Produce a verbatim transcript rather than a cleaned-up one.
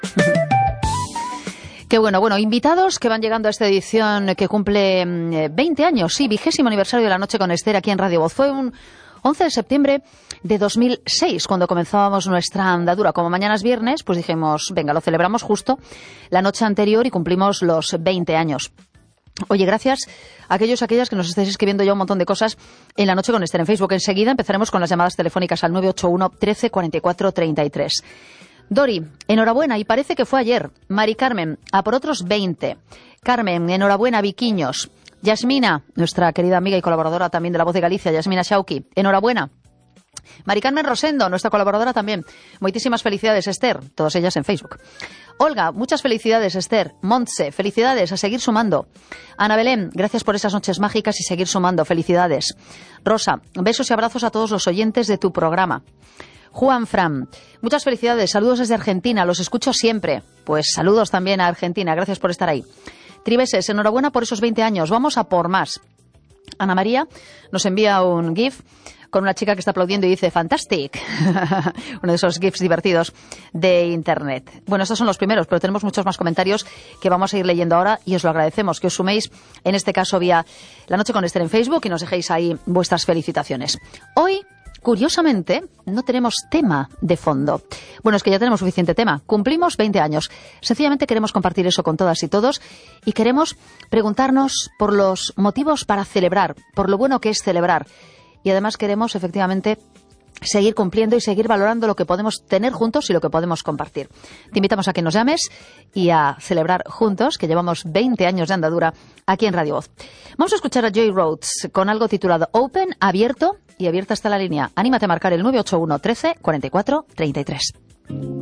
Qué bueno, bueno, invitados que van llegando a esta edición que cumple veinte años, sí, vigésimo aniversario de La Noche con Esther aquí en Radio Voz. Fue un once de septiembre de dos mil seis, cuando comenzábamos nuestra andadura. Como mañana es viernes, pues dijimos, venga, lo celebramos justo la noche anterior y cumplimos los veinte años. Oye, gracias a aquellos y aquellas que nos estáis escribiendo ya un montón de cosas en La Noche con Esther en Facebook. Enseguida empezaremos con las llamadas telefónicas al nueve ocho uno, trece, cuarenta y cuatro, treinta y tres. Dori, enhorabuena, y parece que fue ayer. Mari Carmen, a por otros veinte. Carmen, enhorabuena, Viquiños. Yasmina, nuestra querida amiga y colaboradora también de La Voz de Galicia, Yasmina Xauqui, enhorabuena. Mari Carmen Rosendo, nuestra colaboradora también. Muchísimas felicidades, Esther, todas ellas en Facebook. Olga, muchas felicidades, Esther. Montse, felicidades, a seguir sumando. Ana Belén, gracias por esas noches mágicas y seguir sumando, felicidades. Rosa, besos y abrazos a todos los oyentes de tu programa. Juan Fran, muchas felicidades, saludos desde Argentina, los escucho siempre. Pues saludos también a Argentina, gracias por estar ahí. Tribeses, enhorabuena por esos veinte años, vamos a por más. Ana María nos envía un GIF con una chica que está aplaudiendo y dice fantastic, uno de esos GIFs divertidos de Internet. Bueno, estos son los primeros, pero tenemos muchos más comentarios que vamos a ir leyendo ahora y os lo agradecemos, que os suméis, en este caso vía La Noche con Esther en Facebook, y nos dejéis ahí vuestras felicitaciones. Hoy, curiosamente, no tenemos tema de fondo. Bueno, es que ya tenemos suficiente tema. Cumplimos veinte años. Sencillamente queremos compartir eso con todas y todos y queremos preguntarnos por los motivos para celebrar, por lo bueno que es celebrar. Y además queremos, efectivamente, seguir cumpliendo y seguir valorando lo que podemos tener juntos y lo que podemos compartir. Te invitamos a que nos llames y a celebrar juntos, que llevamos veinte años de andadura aquí en Radio Voz. Vamos a escuchar a Joy Rhodes con algo titulado Open, abierto, y abierta está la línea. Anímate a marcar el nueve ocho uno, trece, cuarenta y cuatro, treinta y tres.